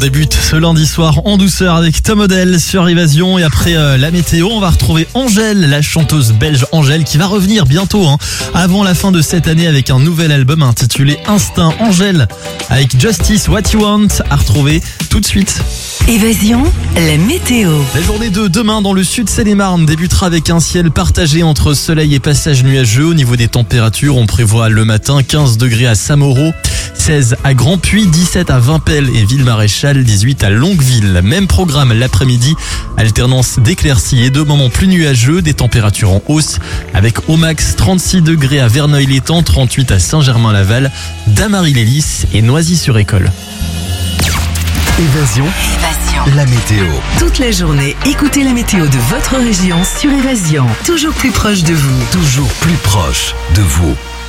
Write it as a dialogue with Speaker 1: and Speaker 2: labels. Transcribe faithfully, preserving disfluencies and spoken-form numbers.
Speaker 1: débute ce lundi soir en douceur avec Tom Odell sur Évasion. Et après euh, la météo, on va retrouver Angèle, la chanteuse belge Angèle, qui va revenir bientôt, hein, avant la fin de cette année avec un nouvel album intitulé Instinct. Angèle avec Justice What You Want à retrouver tout de suite.
Speaker 2: Évasion, la météo.
Speaker 1: La journée de demain dans le sud Seine-et-Marne débutera avec un ciel partagé entre soleil et passage nuageux. Au niveau des températures, on prévoit le matin quinze degrés à Saint-Mauro, seize à Grand-Puy, dix-sept à Vimpel et Ville-Maréchal, dix-huit à Longueville. Même programme l'après-midi, alternance d'éclaircies et de moments plus nuageux, des températures en hausse avec au max trente-six degrés à Verneuil-l'Étang, trente-huit à Saint-Germain-Laval, Damary-les-Lys et Noisy-sur-École.
Speaker 3: Évasion,
Speaker 2: Évasion.
Speaker 3: la météo.
Speaker 2: Toute la journée, écoutez la météo de votre région sur Évasion. Toujours plus proche de vous.
Speaker 3: Toujours plus proche de vous.